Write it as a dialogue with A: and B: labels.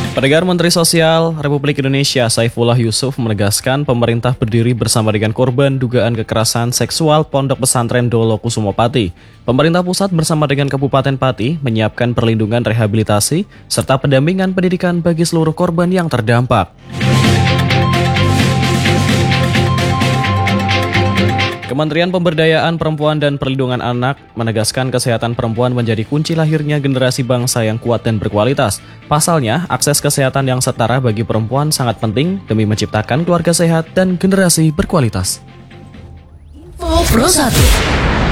A: Perdana Menteri Sosial Republik Indonesia Saifullah Yusuf menegaskan pemerintah berdiri bersama dengan korban dugaan kekerasan seksual Pondok Pesantren Dolo Kusumo Pati. Pemerintah pusat bersama dengan Kabupaten Pati menyiapkan perlindungan rehabilitasi serta pendampingan pendidikan bagi seluruh korban yang terdampak. Kementerian Pemberdayaan Perempuan dan Perlindungan Anak menegaskan kesehatan perempuan menjadi kunci lahirnya generasi bangsa yang kuat dan berkualitas. Pasalnya, akses kesehatan yang setara bagi perempuan sangat penting demi menciptakan keluarga sehat dan generasi berkualitas.
B: Info Pro 1.